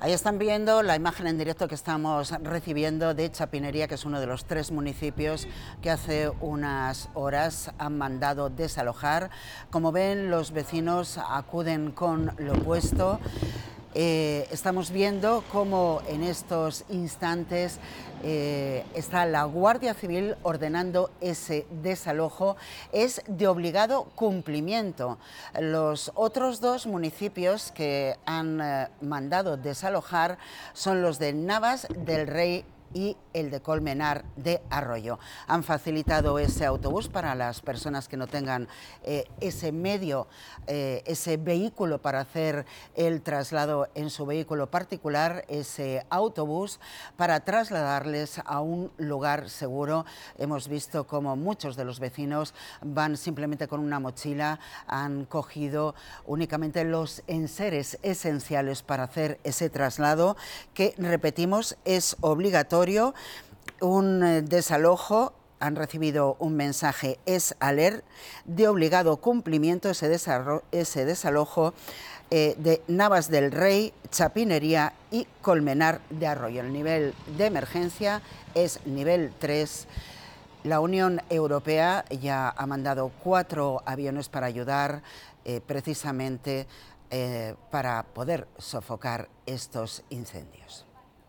Ahí están viendo la imagen en directo que estamos recibiendo de Chapinería, que es uno de los 3 municipios que hace unas horas han mandado desalojar. Como ven, los vecinos acuden con lo puesto. Estamos viendo cómo en estos instantes está la Guardia Civil ordenando ese desalojo. Es de obligado cumplimiento. Los otros 2 municipios que han mandado desalojar son los de Navas del Rey y el de Colmenar de Arroyo. Han facilitado ese autobús para las personas que no tengan ese medio, ese vehículo para hacer el traslado en su vehículo particular, ese autobús para trasladarles a un lugar seguro. Hemos visto cómo muchos de los vecinos van simplemente con una mochila, han cogido únicamente los enseres esenciales para hacer ese traslado, que repetimos es obligatorio. Un desalojo, han recibido un mensaje, es alert, de obligado cumplimiento ese desalojo de Navas del Rey, Chapinería y Colmenar de Arroyo. El nivel de emergencia es nivel 3. La Unión Europea ya ha mandado 4 aviones para ayudar precisamente para poder sofocar estos incendios.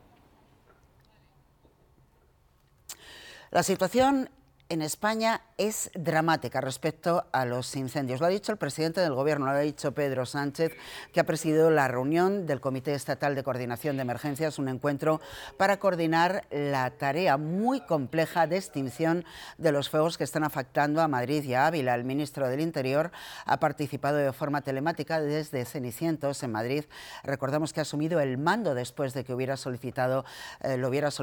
La situación en España es dramática respecto a los incendios. Lo ha dicho el presidente del Gobierno, lo ha dicho Pedro Sánchez, que ha presidido la reunión del Comité Estatal de Coordinación de Emergencias, un encuentro para coordinar la tarea muy compleja de extinción de los fuegos que están afectando a Madrid y a Ávila. El ministro del Interior ha participado de forma telemática desde Cenicientos, en Madrid. Recordamos que ha asumido el mando después de que lo hubiera solicitado